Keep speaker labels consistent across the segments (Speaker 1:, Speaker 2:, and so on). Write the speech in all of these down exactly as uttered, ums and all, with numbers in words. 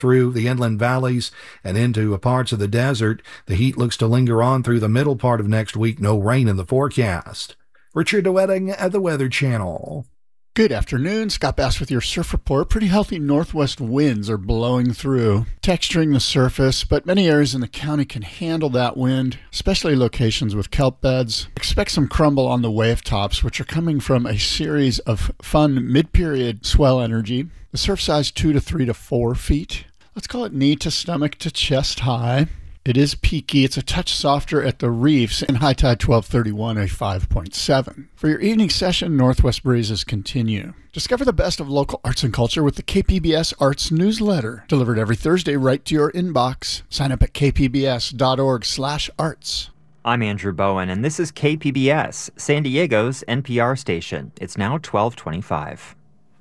Speaker 1: through the inland valleys and into parts of the desert. The heat looks to linger on through the middle part of next week. No rain in the forecast. Richard DeWetting at the Weather Channel.
Speaker 2: Good afternoon. Scott Bass with your Surf Report. Pretty healthy northwest winds are blowing through, texturing the surface, but many areas in the county can handle that wind, especially locations with kelp beds. Expect some crumble on the wave tops, which are coming from a series of fun mid-period swell energy. The surf size two to three to four feet. Let's call it knee to stomach to chest high. It is peaky. It's a touch softer at the reefs, and high tide twelve thirty-one, a five point seven. For your evening session, northwest breezes continue. Discover the best of local arts and culture with the K P B S Arts newsletter, delivered every Thursday right to your inbox. Sign up at k p b s dot org slash arts.
Speaker 3: I'm Andrew Bowen, and this is K P B S, San Diego's N P R station. It's now twelve twenty-five.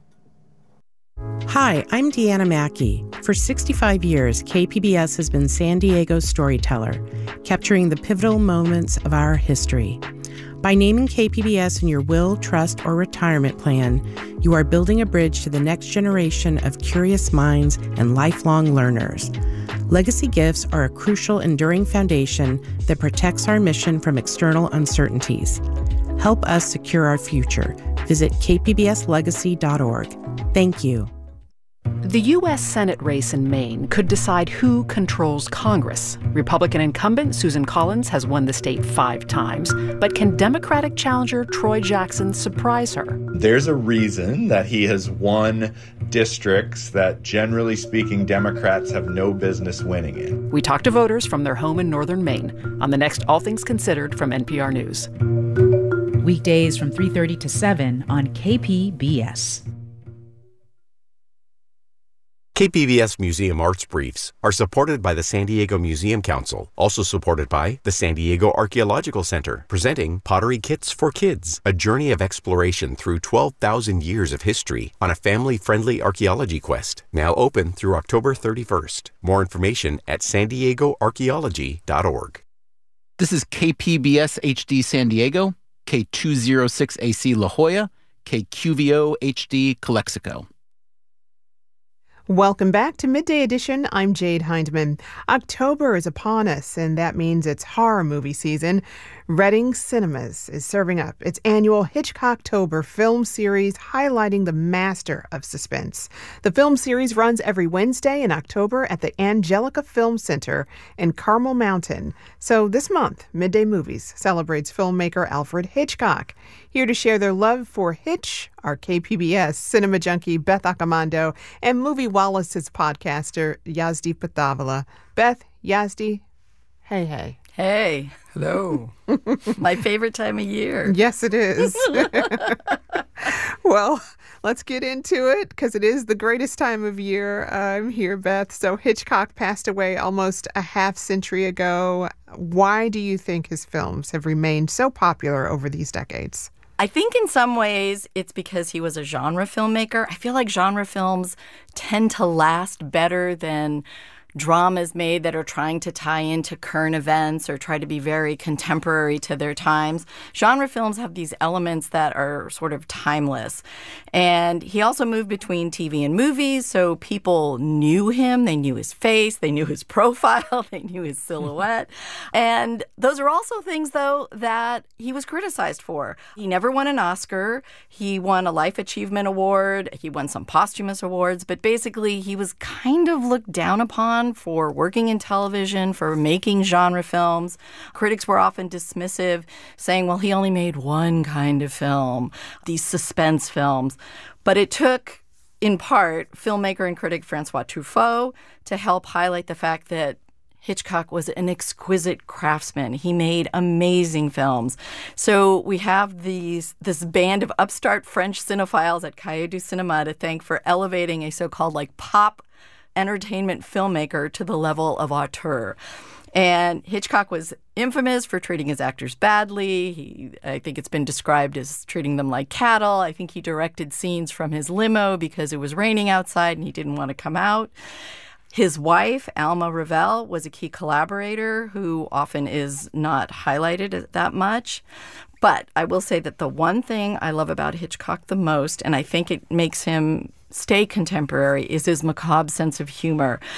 Speaker 4: Hi, I'm Deanna Mackey. For sixty-five years, K P B S has been San Diego's storyteller, capturing the pivotal moments of our history. By naming K P B S in your will, trust, or retirement plan, you are building a bridge to the next generation of curious minds and lifelong learners. Legacy gifts are a crucial, enduring foundation that protects our mission from external uncertainties. Help us secure our future. Visit k p b s legacy dot org. Thank you.
Speaker 5: The U S Senate race in Maine could decide who controls Congress. Republican incumbent Susan Collins has won the state five times, but can Democratic challenger Troy Jackson surprise her?
Speaker 6: There's a reason that he has won districts that, generally speaking, Democrats have no business winning in.
Speaker 5: We talked to voters from their home in northern Maine on the next All Things Considered from N P R News.
Speaker 7: Weekdays from three thirty to seven on K P B S.
Speaker 8: K P B S Museum Arts Briefs are supported by the San Diego Museum Council, also supported by the San Diego Archaeological Center, presenting Pottery Kits for Kids, a journey of exploration through twelve thousand years of history on a family-friendly archaeology quest. Now open through October thirty-first. More information at san diego archaeology dot org.
Speaker 9: This is K P B S H D San Diego, K two oh six A C La Jolla, K Q V O H D Calexico.
Speaker 10: Welcome back to Midday Edition. I'm Jade Hindman. October is upon us, and that means it's horror movie season. Reading Cinemas is serving up its annual Hitchcocktober film series highlighting the master of suspense. The film series runs every Wednesday in October at the Angelica Film Center in Carmel Mountain. So this month, Midday Movies celebrates filmmaker Alfred Hitchcock. Here to share their love for Hitch are K P B S cinema junkie Beth Accomando and Movie Wallace's podcaster Yazdi Pathavala. Beth, Yazdi, hey, hey.
Speaker 11: Hey.
Speaker 12: Hello.
Speaker 11: My favorite time of year.
Speaker 10: Yes, it is. Well, let's get into it because it is the greatest time of year. I'm here, Beth. So Hitchcock passed away almost a half century ago. Why do you think his films have remained so popular over these decades?
Speaker 11: I think in some ways it's because he was a genre filmmaker. I feel like genre films tend to last better than dramas made that are trying to tie into current events or try to be very contemporary to their times. Genre films have these elements that are sort of timeless. And he also moved between T V and movies, so people knew him. They knew his face. They knew his profile. They knew his silhouette. And those are also things, though, that he was criticized for. He never won an Oscar. He won a Life Achievement Award. He won some posthumous awards. But basically, he was kind of looked down upon for working in television, for making genre films. Critics were often dismissive, saying, well, he only made one kind of film, these suspense films. But it took, in part, filmmaker and critic Francois Truffaut to help highlight the fact that Hitchcock was an exquisite craftsman. He made amazing films. So we have these this band of upstart French cinephiles at Cahiers du Cinéma to thank for elevating a so-called like pop entertainment filmmaker to the level of auteur. And Hitchcock was infamous for treating his actors badly. He, I think it's been described as treating them like cattle. I think he directed scenes from his limo because it was raining outside and he didn't want to come out. His wife, Alma Revelle, was a key collaborator who often is not highlighted that much. But I will say that the one thing I love about Hitchcock the most, and I think it makes him stay contemporary is his macabre sense of humor.